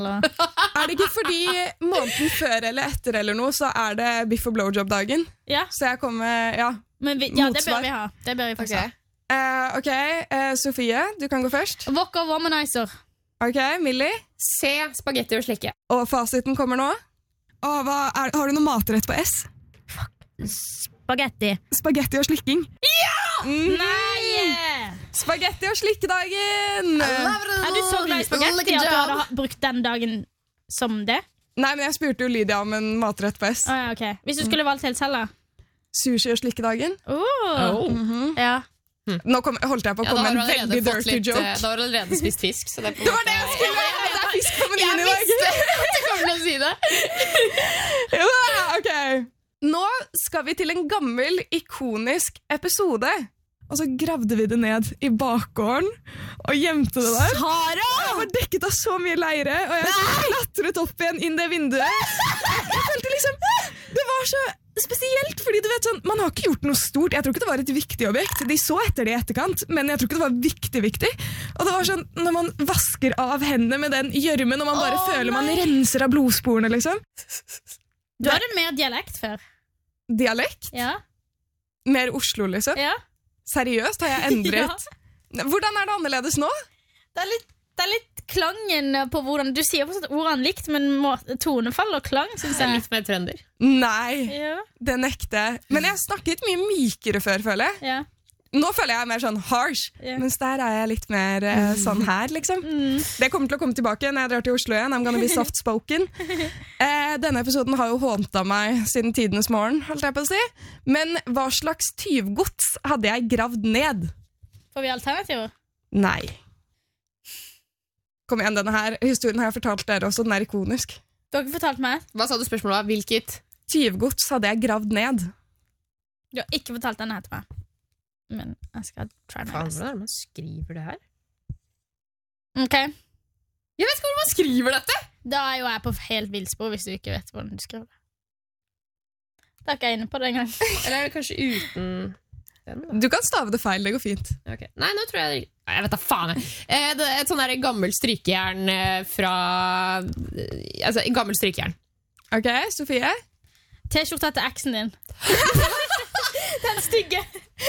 Er det ikke fordi måneden før eller etter eller noe, så er det biff og blowjob-dagen? Ja. Så jeg kommer, Men det bør vi ha. Det bør vi faktisk ha. Ok, Sofie, du kan gå først. Wok og womanizer. Ok, Millie. Se, spagetti og slikke. Og fasiten kommer nå. Har du noe matrett på S? Spagetti. Spagetti og slikking. Nei! Spagetti og slikkedagen! Er du så glad i spagetti at du hadde brukt den dagen som det? Nei, men jeg spurte jo Lydia om en matrett på S. Okay. Hvis du skulle valgt helt selv da? Sushi og slikkedagen. Ja. Nå holdt jeg på å komme med en veldig dirty joke. Da var du allerede spist fisk. Så det, var det jeg skulle! Det er fisk på menyen i dag. Jeg visste at du kommer til å si det. Ja, ok. Nå skal vi til en gammel, ikonisk episode. Og så gravde vi det ned i bakgården og gjemte det der. Sara! Jeg var dekket av så mye leire, og jeg klatret opp igjen inn det vinduet. Jeg følte liksom, det var så spesielt, fordi du vet sånn, man har ikke gjort noe stort. Jeg tror ikke det var et viktig objekt. De så etter det i etterkant, men jeg tror ikke det var viktig. Og det var sånn, når man vasker av hendene med den gjørmen, og man bare føler man renser av blodsporene, liksom. Du hadde mer dialekt før. Dialekt? Ja. Mer Oslo, liksom? Ja. Seriøst har jeg endret. Hvordan er det annerledes nå? Det er litt klangen på hvordan du sier fortsatt ordene likt, men tonefall og klang synes jeg. Litt mer trønder. Nei, det nekter jeg. Men jeg snakket mye mykere før, føler jeg. Ja. Nå føler jeg mer sånn harsh, mens der er jeg litt mer sånn her, liksom. Det kommer til å komme tilbake når jeg drar til Oslo igjen. I'm gonna be soft-spoken. Denne episoden har jo håntet meg siden tidenes morgen, holdt jeg på å si. Men hva slags tyvgods hadde jeg gravd ned? Får vi alternativer? Nei. Kom igjen, denne her historien har jeg fortalt dere også, den er ikonisk. Du har ikke fortalt meg? Hva sa du spørsmålet? Hvilket? Tyvgods hadde jeg gravd ned. Du har ikke fortalt denne her til meg. Men jeg skal try my best. Hvordan er det man skriver det her? Ok. Jeg vet ikke hvordan man skriver dette! Da er jo jeg på helt villspor hvis du ikke vet hvordan du skriver det. Da er ikke jeg inne på det engang. Eller er det kanskje uten den? Du kan stave det feil, det går fint. Okay. Nei, nå tror jeg jeg vet da faen. Det er et sånn her gammelt strykejern fra altså, gammelt strykejern. Ok, Sofie? T-skjorta til eksen din. Den stygge.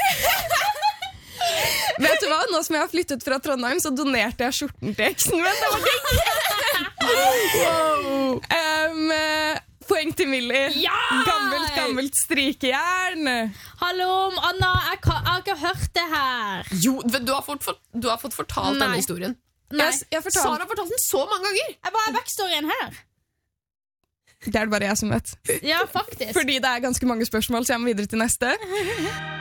Vet du hva? Nå som jeg har flyttet fra Trondheim, så donerte jeg skjorten til eksen min. Det var digg! Poeng til Millie. Ja! Gammelt strykejern. Hallo, Anna, jeg har ikke hørt det her. Jo, du har fått fortalt denne historien. Nei. Sara har fortalt den så mange ganger. Hva er backstoryen her? Det er det bare jeg som vet. Ja, faktisk. Fordi det er ganske mange spørsmål, så jeg må videre til neste.